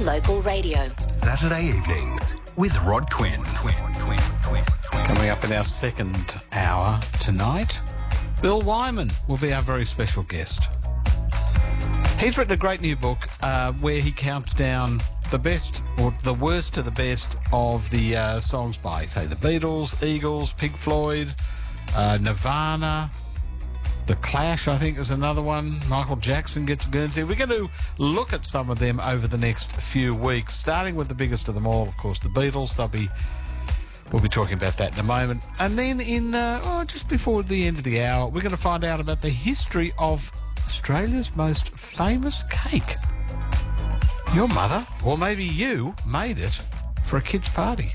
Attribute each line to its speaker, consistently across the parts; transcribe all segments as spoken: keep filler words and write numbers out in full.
Speaker 1: Local Radio.
Speaker 2: Saturday evenings with Rod Quinn.
Speaker 3: Coming up in our second hour tonight, Bill Wyman will be our very special guest. He's written a great new book uh, where he counts down the best or the worst to the best of the uh, songs by, say, the Beatles, Eagles, Pink Floyd, uh, Nirvana, The Clash, I think, is another one. Michael Jackson gets Guernsey. We're going to look at some of them over the next few weeks, starting with the biggest of them all, of course, the Beatles. They'll be, we'll be talking about that in a moment. And then in uh, oh, just before the end of the hour, we're going to find out about the history of Australia's most famous cake. Your mother, or maybe you, made it for a kid's party.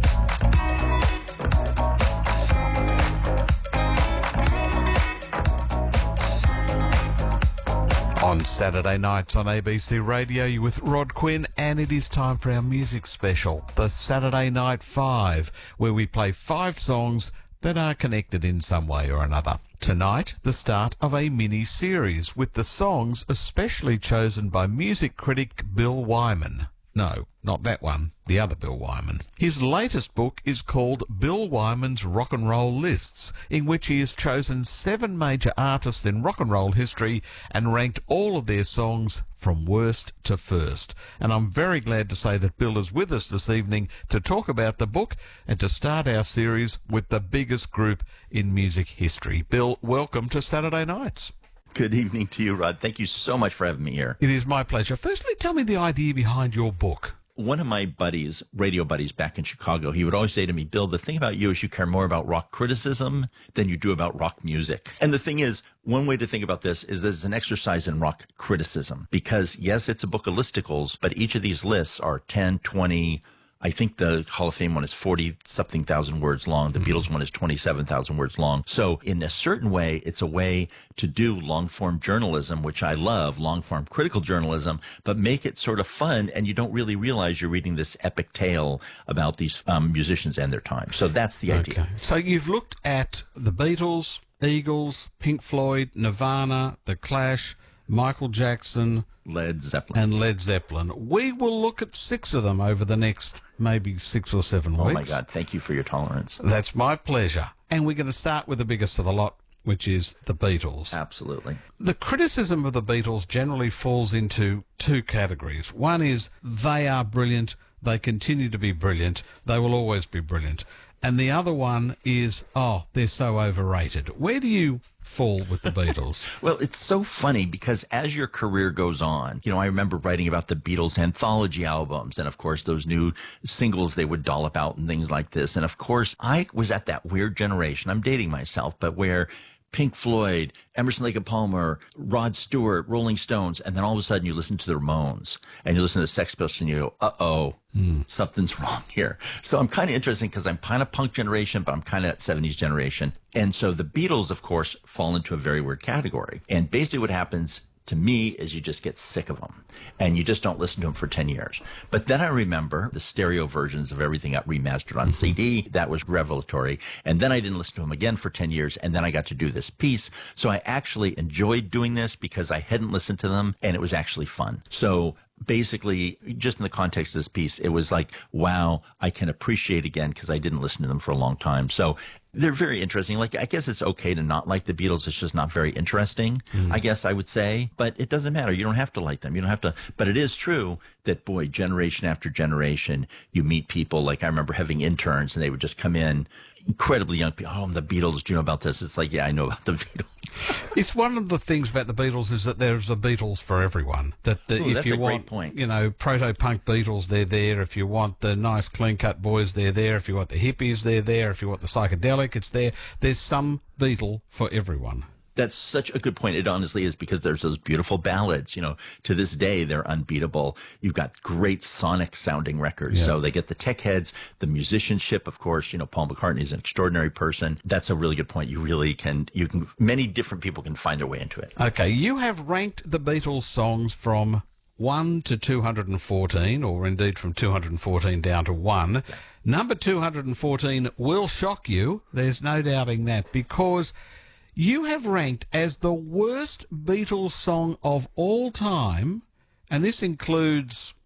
Speaker 3: On Saturday nights on A B C Radio, you're with Rod Quinn, and it is time for our music special, the Saturday Night Five, where we play five songs that are connected in some way or another. Tonight, the start of a mini-series with the songs especially chosen by music critic Bill Wyman. No, not that one, the other Bill Wyman. His latest book is called Bill Wyman's Rock and Roll Lists, in which he has chosen seven major artists in rock and roll history and ranked all of their songs from worst to first. And I'm very glad to say that Bill is with us this evening to talk about the book and to start our series with the biggest group in music history. Bill, welcome to Saturday Nights.
Speaker 4: Good evening to you, Rod. Thank you so much for having me here.
Speaker 3: It is my pleasure. Firstly, tell me the idea behind your book.
Speaker 4: One of my buddies, radio buddies back in Chicago, he would always say to me, Bill, the thing about you is you care more about rock criticism than you do about rock music. And the thing is, one way to think about this is that it's an exercise in rock criticism. Because, yes, it's a book of listicles, but each of these lists are ten, twenty, I think the Hall of Fame one is forty-something thousand words long. The mm-hmm. Beatles one is twenty-seven thousand words long. So in a certain way, it's a way to do long-form journalism, which I love, long-form critical journalism, but make it sort of fun, and you don't really realize you're reading this epic tale about these um, musicians and their time. So that's the idea.
Speaker 3: Okay. So you've looked at the Beatles, Eagles, Pink Floyd, Nirvana, The Clash, Michael Jackson,
Speaker 4: Led Zeppelin.
Speaker 3: And Led Zeppelin. We will look at six of them over the next maybe six or seven weeks.
Speaker 4: Oh, my God. Thank you for your tolerance.
Speaker 3: That's my pleasure. And we're going to start with the biggest of the lot, which is the Beatles.
Speaker 4: Absolutely.
Speaker 3: The criticism of the Beatles generally falls into two categories. One is they are brilliant, they continue to be brilliant, they will always be brilliant. And the other one is, oh, they're so overrated. Where do you fall with the Beatles?
Speaker 4: Well, it's so funny because as your career goes on, you know, I remember writing about the Beatles anthology albums and, of course, those new singles they would dollop out and things like this. And, of course, I was at that weird generation, I'm dating myself, but where Pink Floyd, Emerson, Lake and Palmer, Rod Stewart, Rolling Stones, and then all of a sudden you listen to the Ramones and you listen to the Sex Pistols and you go, uh-oh, mm. something's wrong here. So I'm kind of interested because I'm kind of punk generation, but I'm kind of that seventies generation. And so the Beatles, of course, fall into a very weird category. And basically what happens to me is you just get sick of them and you just don't listen to them for ten years. But then I remember the stereo versions of everything got remastered on C D. That was revelatory. And then I didn't listen to them again for ten years. And then I got to do this piece. So I actually enjoyed doing this because I hadn't listened to them and it was actually fun. So basically, just in the context of this piece, it was like, wow, I can appreciate again because I didn't listen to them for a long time. So they're very interesting. Like, I guess it's okay to not like the Beatles. It's just not very interesting, mm. I guess I would say. But it doesn't matter. You don't have to like them. You don't have to. But it is true that, boy, generation after generation, you meet people. Like, I remember having interns, and they would just come in, incredibly young people. Oh, I'm the Beatles. Do you know about this? It's like, yeah, I know about the Beatles.
Speaker 3: It's one of the things about the Beatles is that there's a Beatles for everyone. That the,
Speaker 4: Ooh,
Speaker 3: if
Speaker 4: that's
Speaker 3: you
Speaker 4: a
Speaker 3: want,
Speaker 4: great point.
Speaker 3: you know, proto-punk Beatles, they're there. If you want the nice clean-cut boys, they're there. If you want the hippies, they're there. If you want the psychedelic, it's there. There's some Beatle for everyone.
Speaker 4: That's such a good point. It honestly is, because there's those beautiful ballads. You know, to this day, they're unbeatable. You've got great sonic sounding records. Yeah. So they get the tech heads, the musicianship, of course. You know, Paul McCartney is an extraordinary person. That's a really good point. You really can, you can, many different people can find their way into it.
Speaker 3: Okay. You have ranked the Beatles songs from one to two hundred fourteen, or indeed from two hundred fourteen down to one. Yeah. Number two hundred fourteen will shock you. There's no doubting that, because you have ranked as the worst Beatles song of all time, and this includes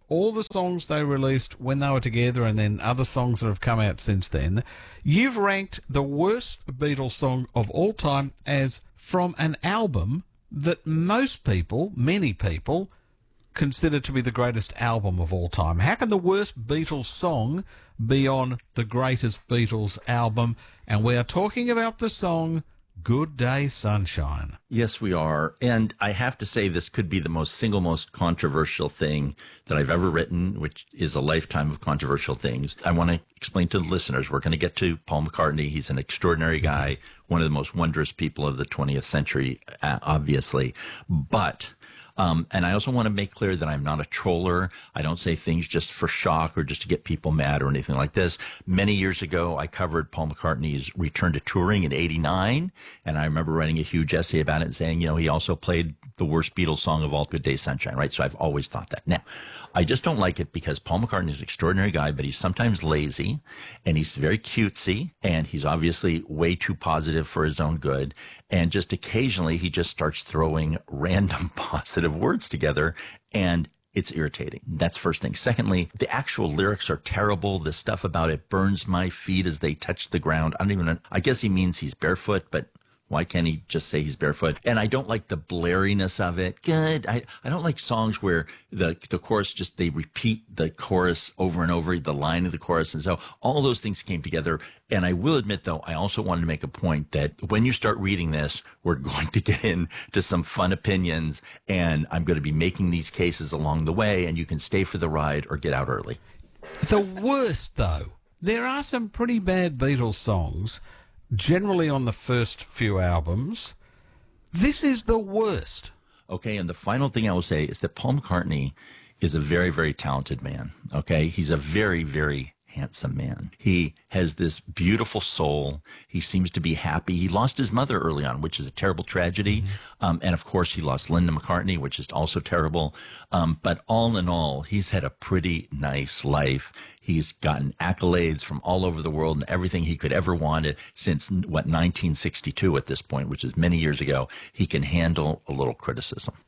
Speaker 3: all the songs they released when they were together and then other songs that have come out since then, you've ranked the worst Beatles song of all time as from an album that most people, many people, consider to be the greatest album of all time. How can the worst Beatles song be on the greatest Beatles album? And we are talking about the song Good Day Sunshine.
Speaker 4: Yes, we are. And I have to say this could be the most single most controversial thing that I've ever written, which is a lifetime of controversial things. I want to explain to the listeners, we're going to get to Paul McCartney. He's an extraordinary guy, one of the most wondrous people of the twentieth century, uh, obviously. But Um, and I also want to make clear that I'm not a troller. I don't say things just for shock or just to get people mad or anything like this. Many years ago, I covered Paul McCartney's return to touring in eighty-nine. And I remember writing a huge essay about it and saying, you know, he also played the worst Beatles song of all, Good Day Sunshine, right? So I've always thought that. Now, I just don't like it because Paul McCartney is an extraordinary guy, but he's sometimes lazy and he's very cutesy and he's obviously way too positive for his own good. And just occasionally he just starts throwing random positive words together and it's irritating. That's first thing. Secondly, the actual lyrics are terrible. The stuff about it burns my feet as they touch the ground. I don't even know. I guess he means he's barefoot, but why can't he just say he's barefoot? And I don't like the blariness of it. Good. I, I don't like songs where the the chorus just, they repeat the chorus over and over, the line of the chorus. And so all those things came together. And I will admit, though, I also wanted to make a point that when you start reading this, we're going to get into some fun opinions. And I'm going to be making these cases along the way. And you can stay for the ride or get out early.
Speaker 3: The worst, though, there are some pretty bad Beatles songs, generally on the first few albums. This is the worst.
Speaker 4: Okay, and the final thing I will say is that Paul McCartney is a very, very talented man. Okay, he's a very, very handsome man. He has this beautiful soul. He seems to be happy. He lost his mother early on, which is a terrible tragedy. Mm-hmm. Um, and of course, he lost Linda McCartney, which is also terrible. Um, but all in all, he's had a pretty nice life. He's gotten accolades from all over the world and everything he could ever wanted since, what, nineteen sixty-two at this point, which is many years ago. He can handle a little criticism.